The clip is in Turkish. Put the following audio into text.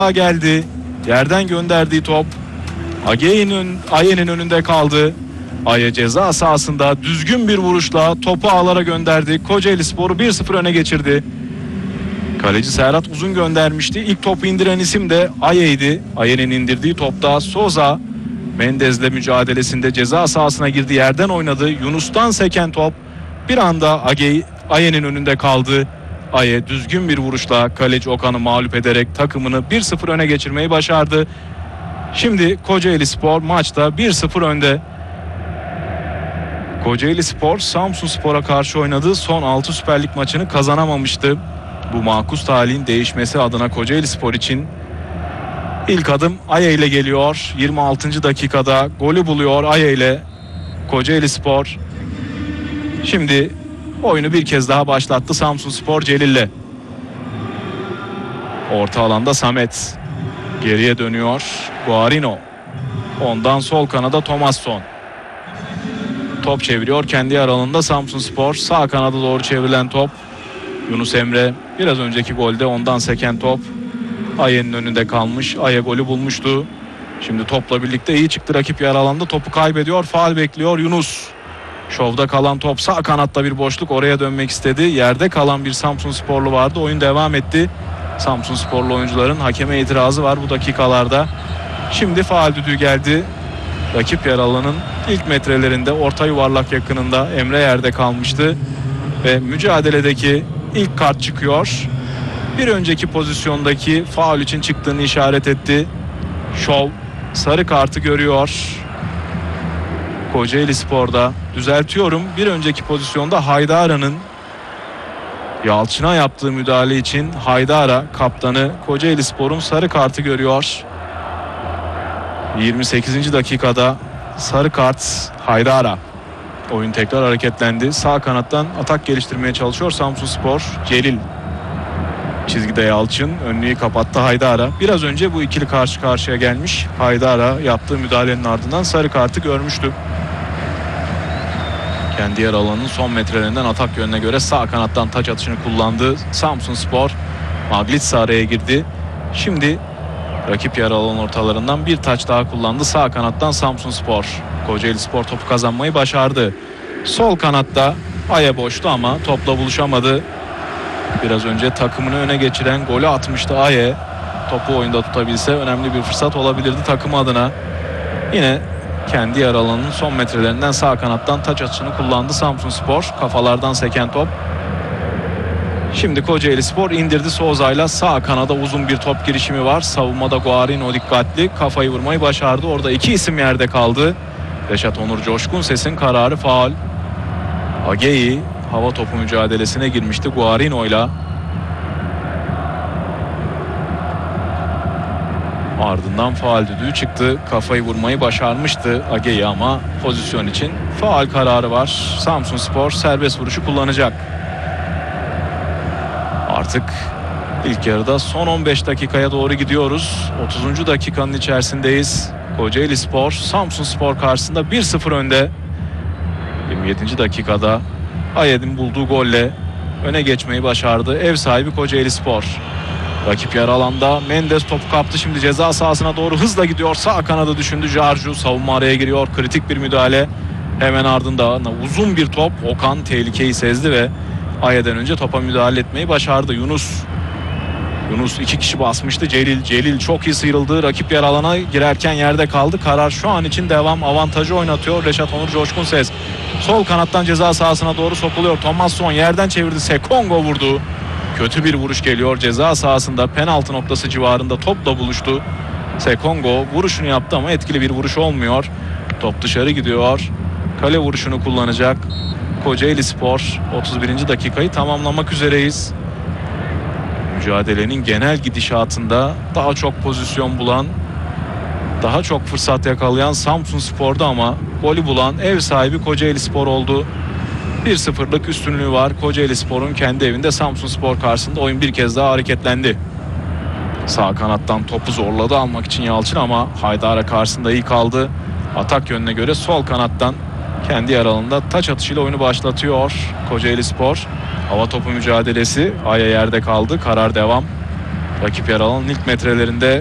geldi. Yerden gönderdiği top Aye'nin önünde kaldı. Aye ceza sahasında düzgün bir vuruşla topu ağlara gönderdi. Kocaelispor'u 1-0 öne geçirdi. Kaleci Serhat Uzun göndermişti. İlk topu indiren isim de Aye'ydi. Aye'nin indirdiği topta Soza Mendez'le mücadelesinde ceza sahasına girdi. Yerden oynadı. Yunus'tan seken top bir anda Aye'nin önünde kaldı. Aye düzgün bir vuruşla kaleci Okan'ı mağlup ederek takımını 1-0 öne geçirmeyi başardı. Şimdi Kocaelispor maçta 1-0 önde. Kocaelispor Samsunspor'a karşı oynadığı son 6 Süper Lig maçını kazanamamıştı. Bu makus talihin değişmesi adına Kocaelispor için ilk adım Aye ile geliyor. 26. dakikada golü buluyor Aye ile Kocaelispor. Şimdi oyunu bir kez daha başlattı Samsunspor Celil'le. Orta alanda Samet. Geriye dönüyor Guarino. Ondan sol kanada Thomasson. Top çeviriyor kendi aralığında Samsunspor. Sağ kanada doğru çevrilen top. Yunus Emre biraz önceki golde ondan seken top. Aye'nin önünde kalmış. Aye golü bulmuştu. Şimdi topla birlikte iyi çıktı rakip yarı alanda. Topu kaybediyor. Faul bekliyor Yunus. Şovda kalan top sağ kanatta bir boşluk. Oraya dönmek istedi. Yerde kalan bir Samsunsporlu vardı. Oyun devam etti. Samsunsporlu oyuncuların hakeme itirazı var bu dakikalarda. Şimdi faul düdüğü geldi. Rakip yarı alanın ilk metrelerinde orta yuvarlak yakınında Emre yerde kalmıştı. Ve mücadeledeki ilk kart çıkıyor. Bir önceki pozisyondaki faul için çıktığını işaret etti. Şov sarı kartı görüyor. Kocaelispor'da düzeltiyorum. Bir önceki pozisyonda Haydara'nın Yalçın'a yaptığı müdahale için Haydara kaptanı Kocaelispor'un sarı kartı görüyor. 28. dakikada sarı kart Haydara. Oyun tekrar hareketlendi. Sağ kanattan atak geliştirmeye çalışıyor Samsunspor. Celil çizgide Yalçın. Önlüğü kapattı Haydara. Biraz önce bu ikili karşı karşıya gelmiş. Haydara yaptığı müdahalenin ardından sarı kartı görmüştü. Kendi yer alanının son metrelerinden atak yönüne göre sağ kanattan taç atışını kullandı Samsunspor. Maglitsa araya girdi. Şimdi rakip yer alan ortalarından bir taç daha kullandı sağ kanattan Samsunspor. Kocaelispor topu kazanmayı başardı. Sol kanatta Aye boştu ama topla buluşamadı. Biraz önce takımını öne geçiren golü atmıştı Aye. Topu oyunda tutabilse önemli bir fırsat olabilirdi takım adına. Yine kendi yer alanının son metrelerinden sağ kanattan taç atışını kullandı Samsunspor. Kafalardan seken top. Şimdi Kocaelispor indirdi Souza'yla sağ kanada uzun bir top girişimi var. Savunmada Guarino dikkatli. Kafayı vurmayı başardı. Orada iki isim yerde kaldı. Reşat Onur Coşkun Ses'in kararı faul. Ageyi hava topu mücadelesine girmişti Guarino'yla. Ardından faul düdüğü çıktı. Kafayı vurmayı başarmıştı Ageyi ama pozisyon için faul kararı var. Samsunspor serbest vuruşu kullanacak. Artık ilk yarıda son 15 dakikaya doğru gidiyoruz. 30. dakikanın içerisindeyiz. Kocaelispor Samsunspor karşısında 1-0 önde. 27. dakikada Aye'nin bulduğu golle öne geçmeyi başardı. Ev sahibi Kocaelispor. Rakip yarı alanda Mendes topu kaptı. Şimdi ceza sahasına doğru hızla gidiyor. Sağ kanada düşündü Jarju. Savunma araya giriyor. Kritik bir müdahale. Hemen ardında uzun bir top. Okan tehlikeyi sezdi ve Aye'den önce topa müdahale etmeyi başardı. Yunus iki kişi basmıştı. Celil çok iyi sıyrıldı. Rakip yer alana girerken yerde kaldı. Karar şu an için devam. Avantajı oynatıyor Reşat Onur Coşkun Ses. Sol kanattan ceza sahasına doğru sokuluyor. Thomasson yerden çevirdi. Sekongo vurdu. Kötü bir vuruş geliyor. Ceza sahasında penaltı noktası civarında topla buluştu. Sekongo vuruşunu yaptı ama etkili bir vuruş olmuyor. Top dışarı gidiyor. Kale vuruşunu kullanacak Kocaelispor. 31. dakikayı tamamlamak üzereyiz. Mücadelenin genel gidişatında daha çok pozisyon bulan, daha çok fırsat yakalayan Samsunspor'da ama golü bulan ev sahibi Kocaelispor oldu. 1-0'lık üstünlüğü var Kocaelispor'un kendi evinde Samsunspor karşısında. Oyun bir kez daha hareketlendi. Sağ kanattan topu zorladı almak için Yalçın ama Haydara karşısında iyi kaldı. Atak yönüne göre sol kanattan kendi yer alanında taç atışıyla oyunu başlatıyor Kocaelispor. Hava topu mücadelesi. Aye yerde kaldı. Karar devam. Rakip yer alan ilk metrelerinde